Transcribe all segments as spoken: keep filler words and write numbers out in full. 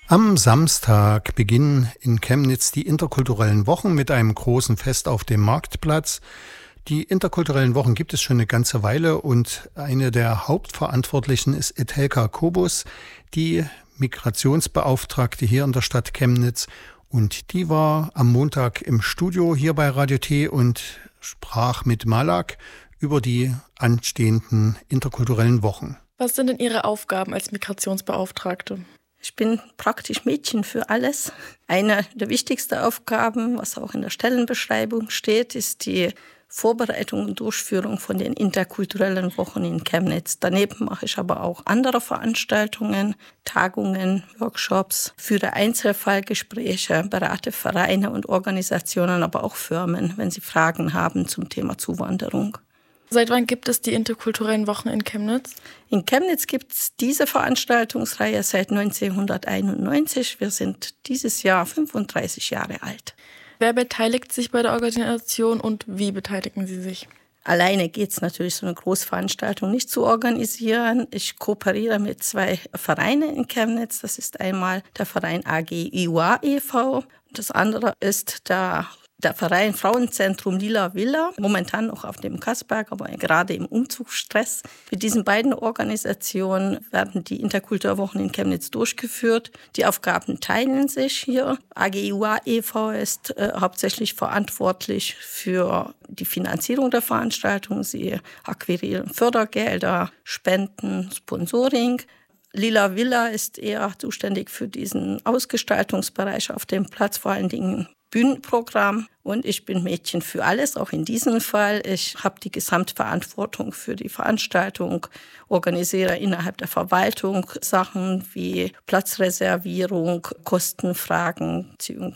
Am Samstag beginnen in Chemnitz die interkulturellen Wochen mit einem großen Fest auf dem Marktplatz. Die interkulturellen Wochen gibt es schon eine ganze Weile und eine der Hauptverantwortlichen ist Etelka Kobus, die Migrationsbeauftragte hier in der Stadt Chemnitz. Und die war am Montag im Studio hier bei Radio T und sprach mit Malak über die anstehenden interkulturellen Wochen. Was sind denn Ihre Aufgaben als Migrationsbeauftragte? Ich bin praktisch Mädchen für alles. Eine der wichtigsten Aufgaben, was auch in der Stellenbeschreibung steht, ist die Vorbereitung und Durchführung von den interkulturellen Wochen in Chemnitz. Daneben mache ich aber auch andere Veranstaltungen, Tagungen, Workshops, führe Einzelfallgespräche, berate Vereine und Organisationen, aber auch Firmen, wenn sie Fragen haben zum Thema Zuwanderung. Seit wann gibt es die interkulturellen Wochen in Chemnitz? In Chemnitz gibt es diese Veranstaltungsreihe seit neunzehnhunderteinundneunzig. Wir sind dieses Jahr fünfunddreißig Jahre alt. Wer beteiligt sich bei der Organisation und wie beteiligen Sie sich? Alleine geht es natürlich, so eine Großveranstaltung nicht zu organisieren. Ich kooperiere mit zwei Vereinen in Chemnitz. Das ist einmal der Verein A G I U A e V. Das andere ist der Der Verein Frauenzentrum Lila Villa, momentan noch auf dem Kassberg, aber gerade im Umzugsstress. Mit diesen beiden Organisationen werden die Interkulturwochen in Chemnitz durchgeführt. Die Aufgaben teilen sich hier. A G I U A e V ist äh, hauptsächlich verantwortlich für die Finanzierung der Veranstaltung. Sie akquirieren Fördergelder, Spenden, Sponsoring. Lila Villa ist eher zuständig für diesen Ausgestaltungsbereich auf dem Platz, vor allen Dingen Bühnenprogramm. Und ich bin Mädchen für alles, auch in diesem Fall. Ich habe die Gesamtverantwortung für die Veranstaltung, organisiere innerhalb der Verwaltung Sachen wie Platzreservierung, Kostenfragen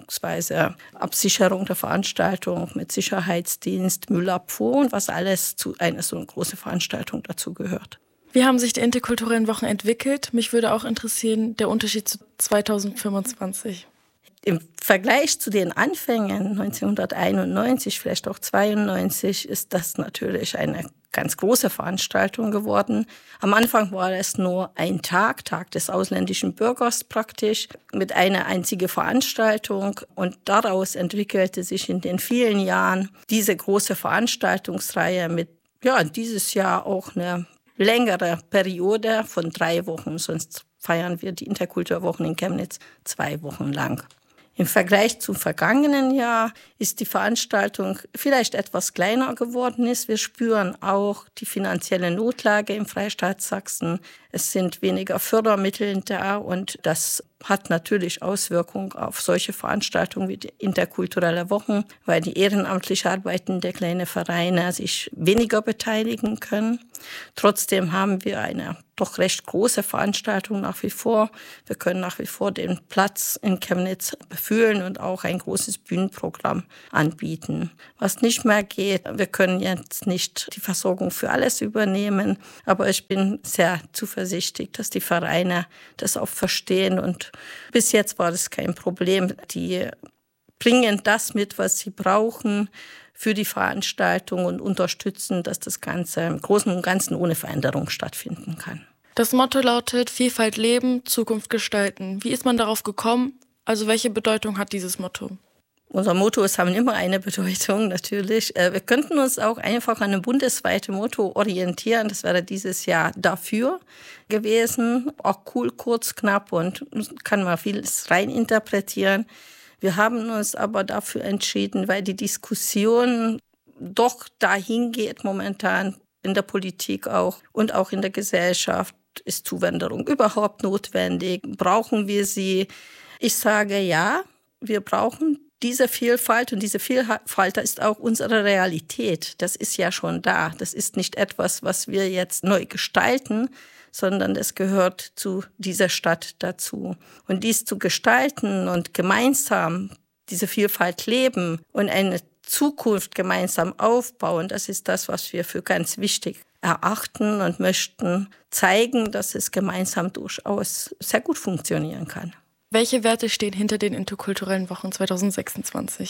bzw. Absicherung der Veranstaltung mit Sicherheitsdienst, Müllabfuhr und was alles zu einer so großen Veranstaltung dazu gehört. Wie haben sich die interkulturellen Wochen entwickelt? Mich würde auch interessieren, der Unterschied zu zweitausendfünfundzwanzig. Im Vergleich zu den Anfängen neunzehnhunderteinundneunzig, vielleicht auch zweiundneunzig, ist das natürlich eine ganz große Veranstaltung geworden. Am Anfang war es nur ein Tag, Tag des ausländischen Bürgers praktisch, mit einer einzigen Veranstaltung. Und daraus entwickelte sich in den vielen Jahren diese große Veranstaltungsreihe mit, ja, dieses Jahr auch eine längere Periode von drei Wochen. Sonst feiern wir die Interkulturwochen in Chemnitz zwei Wochen lang. Im Vergleich zum vergangenen Jahr ist die Veranstaltung vielleicht etwas kleiner geworden. Wir spüren auch die finanzielle Notlage im Freistaat Sachsen. Es sind weniger Fördermittel da und das hat natürlich Auswirkungen auf solche Veranstaltungen wie die interkulturelle Wochen, weil die ehrenamtlich arbeitenden kleinen Vereine sich weniger beteiligen können. Trotzdem haben wir eine doch recht große Veranstaltung nach wie vor. Wir können nach wie vor den Platz in Chemnitz befüllen und auch ein großes Bühnenprogramm anbieten. Was nicht mehr geht, wir können jetzt nicht die Versorgung für alles übernehmen, aber ich bin sehr zuversichtlich, dass die Vereine das auch verstehen und bis jetzt war das kein Problem. Die bringen das mit, was sie brauchen für die Veranstaltung und unterstützen, dass das Ganze im Großen und Ganzen ohne Veränderung stattfinden kann. Das Motto lautet Vielfalt leben, Zukunft gestalten. Wie ist man darauf gekommen? Also welche Bedeutung hat dieses Motto? Unser Mottos haben immer eine Bedeutung, natürlich. Wir könnten uns auch einfach an einem bundesweiten Motto orientieren. Das wäre dieses Jahr dafür gewesen. Auch cool, kurz, knapp und kann man vieles reininterpretieren. Wir haben uns aber dafür entschieden, weil die Diskussion doch dahin geht momentan in der Politik auch und auch in der Gesellschaft. Ist Zuwanderung überhaupt notwendig? Brauchen wir sie? Ich sage ja, wir brauchen diese Vielfalt und diese Vielfalt ist auch unsere Realität. Das ist ja schon da. Das ist nicht etwas, was wir jetzt neu gestalten, sondern es gehört zu dieser Stadt dazu. Und dies zu gestalten und gemeinsam diese Vielfalt leben und eine Zukunft gemeinsam aufbauen, das ist das, was wir für ganz wichtig erachten und möchten zeigen, dass es gemeinsam durchaus sehr gut funktionieren kann. Welche Werte stehen hinter den interkulturellen Wochen zweitausendsechsundzwanzig?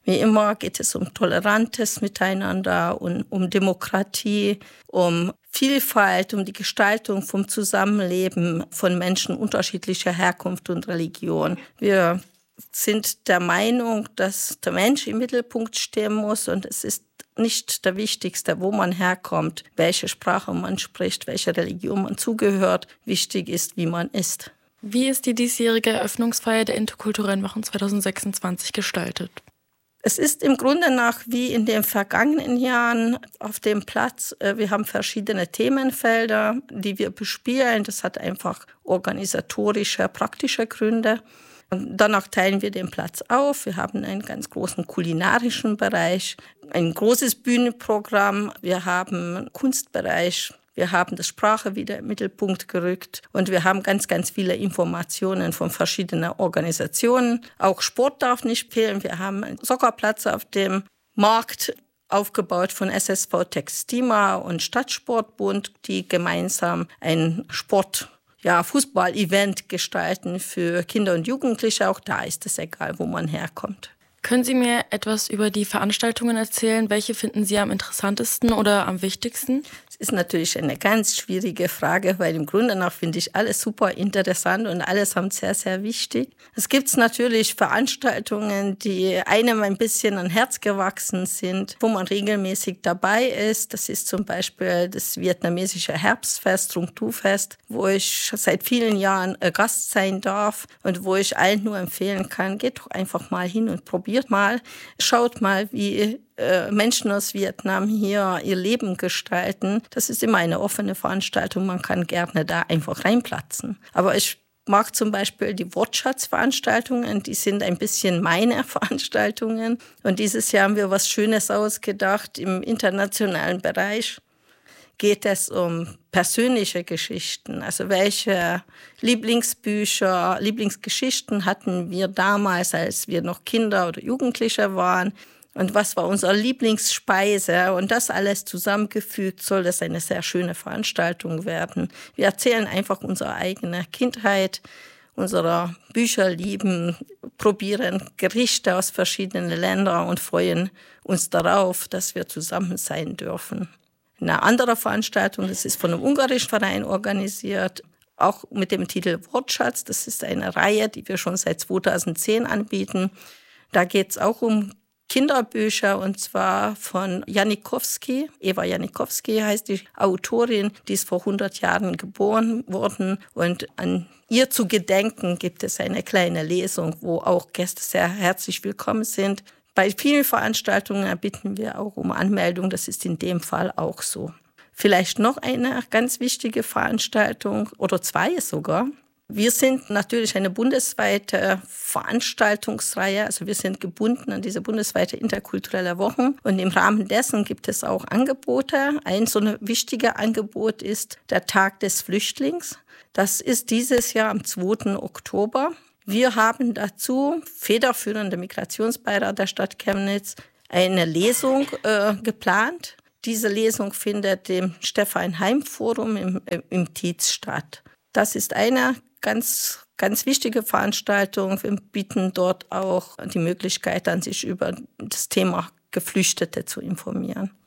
Wie immer geht es um tolerantes Miteinander und um Demokratie, um Vielfalt, um die Gestaltung vom Zusammenleben von Menschen unterschiedlicher Herkunft und Religion. Wir sind der Meinung, dass der Mensch im Mittelpunkt stehen muss und es ist nicht der Wichtigste, wo man herkommt, welche Sprache man spricht, welche Religion man zugehört. Wichtig ist, wie man ist. Wie ist die diesjährige Eröffnungsfeier der Interkulturellen Wochen zwanzig sechsundzwanzig gestaltet? Es ist im Grunde nach wie in den vergangenen Jahren auf dem Platz. Wir haben verschiedene Themenfelder, die wir bespielen. Das hat einfach organisatorische, praktische Gründe. Und danach teilen wir den Platz auf. Wir haben einen ganz großen kulinarischen Bereich, ein großes Bühnenprogramm. Wir haben einen Kunstbereich. Wir haben die Sprache wieder im Mittelpunkt gerückt und wir haben ganz, ganz viele Informationen von verschiedenen Organisationen. Auch Sport darf nicht fehlen. Wir haben einen Soccerplatz auf dem Markt aufgebaut von S S V Textima und Stadtsportbund, die gemeinsam ein Sport, ja, Fußball-Event gestalten für Kinder und Jugendliche. Auch da ist es egal, wo man herkommt. Können Sie mir etwas über die Veranstaltungen erzählen? Welche finden Sie am interessantesten oder am wichtigsten? Das ist natürlich eine ganz schwierige Frage, weil im Grunde nach finde ich alles super interessant und allesamt sehr, sehr wichtig. Es gibt natürlich Veranstaltungen, die einem ein bisschen an Herz gewachsen sind, wo man regelmäßig dabei ist. Das ist zum Beispiel das vietnamesische Herbstfest, Trung Thu Fest, wo ich seit vielen Jahren Gast sein darf und wo ich allen nur empfehlen kann, geht doch einfach mal hin und probiert mal, schaut mal, wie Menschen aus Vietnam hier ihr Leben gestalten. Das ist immer eine offene Veranstaltung, man kann gerne da einfach reinplatzen. Aber ich mag zum Beispiel die Wortschatzveranstaltungen, die sind ein bisschen meine Veranstaltungen. Und dieses Jahr haben wir was Schönes ausgedacht. Im internationalen Bereich geht es um persönliche Geschichten. Also welche Lieblingsbücher, Lieblingsgeschichten hatten wir damals, als wir noch Kinder oder Jugendliche waren? Und was war unsere Lieblingsspeise? Und das alles zusammengefügt soll das eine sehr schöne Veranstaltung werden. Wir erzählen einfach unsere eigene Kindheit, unsere Bücher lieben, probieren Gerichte aus verschiedenen Ländern und freuen uns darauf, dass wir zusammen sein dürfen. Eine andere Veranstaltung, das ist von einem ungarischen Verein organisiert, auch mit dem Titel Wortschatz. Das ist eine Reihe, die wir schon seit zweitausendzehn anbieten. Da geht es auch um Kinderbücher und zwar von Janikowski. Eva Janikowski heißt die Autorin, die ist vor hundert Jahren geboren worden und an ihr zu gedenken gibt es eine kleine Lesung, wo auch Gäste sehr herzlich willkommen sind. Bei vielen Veranstaltungen erbitten wir auch um Anmeldung, das ist in dem Fall auch so. Vielleicht noch eine ganz wichtige Veranstaltung oder zwei sogar. Wir sind natürlich eine bundesweite Veranstaltungsreihe, also wir sind gebunden an diese bundesweite interkulturelle Wochen und im Rahmen dessen gibt es auch Angebote. Ein so ein wichtiges Angebot ist der Tag des Flüchtlings. Das ist dieses Jahr am zweiten Oktober. Wir haben dazu, federführender Migrationsbeirat der Stadt Chemnitz, eine Lesung äh, geplant. Diese Lesung findet im Stefan-Heim-Forum im, im Tietz statt. Das ist eine ganz, ganz wichtige Veranstaltung. Wir bieten dort auch die Möglichkeit, an sich über das Thema Geflüchtete zu informieren.